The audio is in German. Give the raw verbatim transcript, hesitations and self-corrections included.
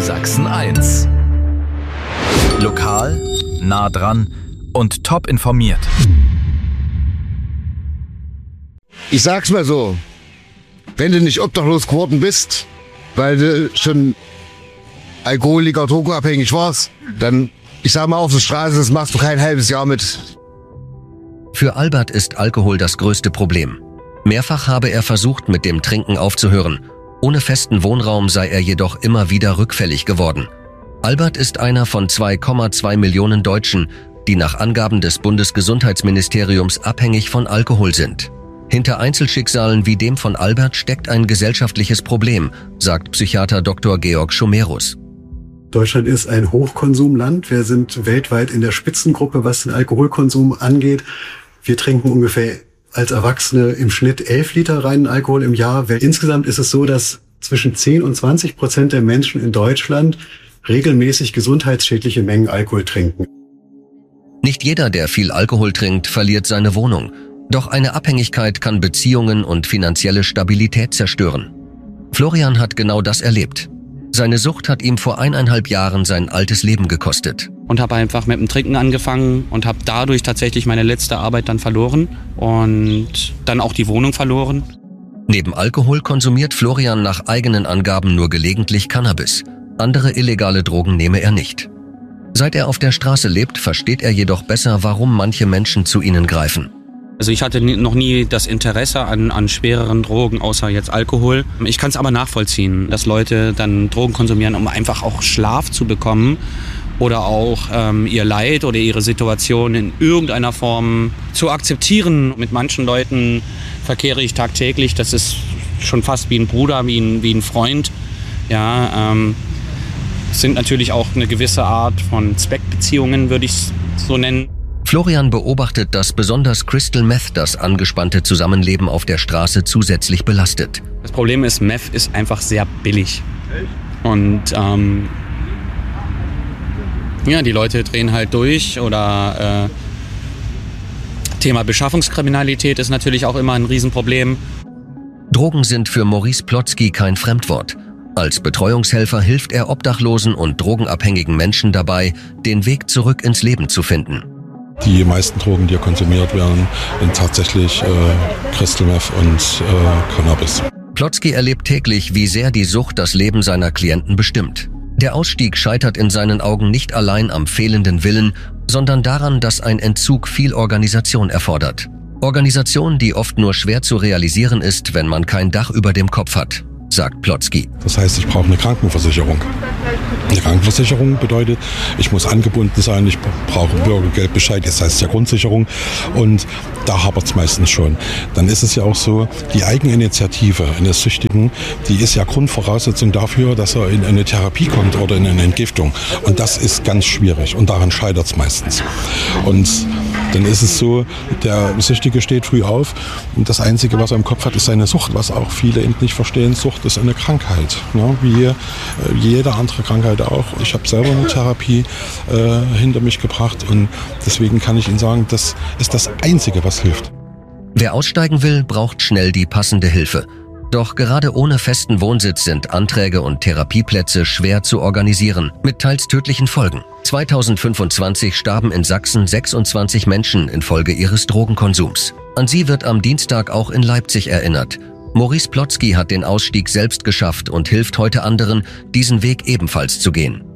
Sachsen eins. Lokal, nah dran und top informiert. Ich sag's mal so, wenn du nicht obdachlos geworden bist, weil du schon Alkoholiker, drogenabhängig warst, dann, ich sag mal, auf der Straße, das machst du kein halbes Jahr mit. Für Albert ist Alkohol das größte Problem. Mehrfach habe er versucht, mit dem Trinken aufzuhören. Ohne festen Wohnraum sei er jedoch immer wieder rückfällig geworden. Albert ist einer von zwei Komma zwei Millionen Deutschen, die nach Angaben des Bundesgesundheitsministeriums abhängig von Alkohol sind. Hinter Einzelschicksalen wie dem von Albert steckt ein gesellschaftliches Problem, sagt Psychiater Doktor Georg Schomerus. Deutschland ist ein Hochkonsumland. Wir sind weltweit in der Spitzengruppe, was den Alkoholkonsum angeht. Wir trinken ungefähr als Erwachsene im Schnitt elf Liter reinen Alkohol im Jahr. Insgesamt ist es so, dass zwischen zehn und zwanzig Prozent der Menschen in Deutschland regelmäßig gesundheitsschädliche Mengen Alkohol trinken. Nicht jeder, der viel Alkohol trinkt, verliert seine Wohnung. Doch eine Abhängigkeit kann Beziehungen und finanzielle Stabilität zerstören. Florian hat genau das erlebt. Seine Sucht hat ihm vor eineinhalb Jahren sein altes Leben gekostet. Und habe einfach mit dem Trinken angefangen und habe dadurch tatsächlich meine letzte Arbeit dann verloren und dann auch die Wohnung verloren. Neben Alkohol konsumiert Florian nach eigenen Angaben nur gelegentlich Cannabis. Andere illegale Drogen nehme er nicht. Seit er auf der Straße lebt, versteht er jedoch besser, warum manche Menschen zu ihnen greifen. Also ich hatte noch nie das Interesse an, an schwereren Drogen, außer jetzt Alkohol. Ich kann es aber nachvollziehen, dass Leute dann Drogen konsumieren, um einfach auch Schlaf zu bekommen oder auch ähm, ihr Leid oder ihre Situation in irgendeiner Form zu akzeptieren. Mit manchen Leuten verkehre ich tagtäglich, das ist schon fast wie ein Bruder, wie ein, wie ein Freund. Ja, ähm, es sind natürlich auch eine gewisse Art von Zweckbeziehungen, würde ich es so nennen. Florian beobachtet, dass besonders Crystal Meth das angespannte Zusammenleben auf der Straße zusätzlich belastet. Das Problem ist, Meth ist einfach sehr billig. Und ähm, ja, die Leute drehen halt durch. Oder äh, Thema Beschaffungskriminalität ist natürlich auch immer ein Riesenproblem. Drogen sind für Maurice Plotzky kein Fremdwort. Als Betreuungshelfer hilft er obdachlosen und drogenabhängigen Menschen dabei, den Weg zurück ins Leben zu finden. Die meisten Drogen, die konsumiert werden, sind tatsächlich äh, Crystal Meth und äh, Cannabis. Plotzky erlebt täglich, wie sehr die Sucht das Leben seiner Klienten bestimmt. Der Ausstieg scheitert in seinen Augen nicht allein am fehlenden Willen, sondern daran, dass ein Entzug viel Organisation erfordert. Organisation, die oft nur schwer zu realisieren ist, wenn man kein Dach über dem Kopf hat, sagt Plotzky. Das heißt, ich brauche eine Krankenversicherung. Eine Krankenversicherung bedeutet, ich muss angebunden sein, ich brauche Bürgergeldbescheid, das heißt ja Grundsicherung, und da hapert es meistens schon. Dann ist es ja auch so, die Eigeninitiative eines Süchtigen, die ist ja Grundvoraussetzung dafür, dass er in eine Therapie kommt oder in eine Entgiftung. Und das ist ganz schwierig und daran scheitert es meistens. Und dann ist es so, der Süchtige steht früh auf und das Einzige, was er im Kopf hat, ist seine Sucht, was auch viele eben nicht verstehen. Sucht ist eine Krankheit, ne? Wie jede andere Krankheit auch. Ich habe selber eine Therapie äh, hinter mich gebracht und deswegen kann ich Ihnen sagen, das ist das Einzige, was hilft. Wer aussteigen will, braucht schnell die passende Hilfe. Doch gerade ohne festen Wohnsitz sind Anträge und Therapieplätze schwer zu organisieren, mit teils tödlichen Folgen. zweitausendfünfundzwanzig starben in Sachsen sechsundzwanzig Menschen infolge ihres Drogenkonsums. An sie wird am Dienstag auch in Leipzig erinnert. Maurice Plotzky hat den Ausstieg selbst geschafft und hilft heute anderen, diesen Weg ebenfalls zu gehen.